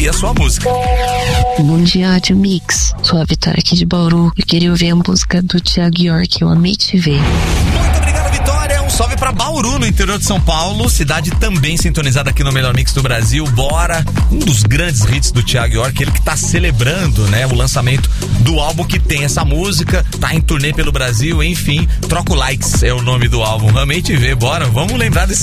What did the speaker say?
ouvir a sua música. Bom dia, Rádio Mix. Sou a Vitória aqui de Bauru. Eu queria ouvir a música do Thiago York, Eu Amei Te Ver. Muito obrigado, Vitória. Um salve pra Bauru, no interior de São Paulo. Cidade também sintonizada aqui no Melhor Mix do Brasil. Bora! Um dos grandes hits do Thiago York, ele que tá celebrando, né, o lançamento do álbum que tem essa música. Tá em turnê pelo Brasil, enfim. Troco Likes é o nome do álbum. Amei Te Ver. Bora, vamos lembrar desse